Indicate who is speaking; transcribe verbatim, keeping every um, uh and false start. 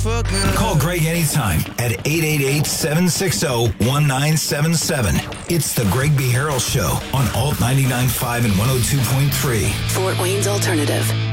Speaker 1: for good.
Speaker 2: Call Greg anytime at eight eight eight, seven six zero, one nine seven seven. It's the Greg B. Harrell Show on Alt ninety-nine point five and one oh two point three.
Speaker 3: Fort Wayne's Alternative.